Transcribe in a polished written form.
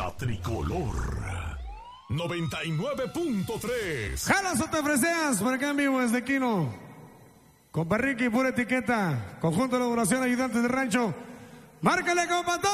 La Tricolor 99.3. Jalas o te freseas por acá en vivo desde Quino. Con Perriqui, pura etiqueta. Conjunto de elaboración, ayudantes de rancho. Márcale, compa.